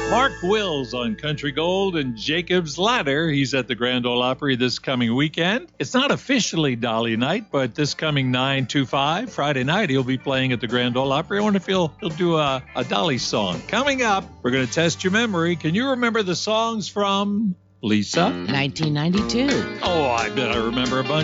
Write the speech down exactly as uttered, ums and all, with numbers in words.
Mark Wills on Country Gold and Jacob's Ladder. He's at the Grand Ole Opry this coming weekend. It's not officially Dolly night, but this coming nine two five, Friday night, he'll be playing at the Grand Ole Opry. I wonder if he'll, he'll do a, a Dolly song. Coming up, we're going to test your memory. Can you remember the songs from Lisa? nineteen ninety-two. Oh, I bet I remember a bunch.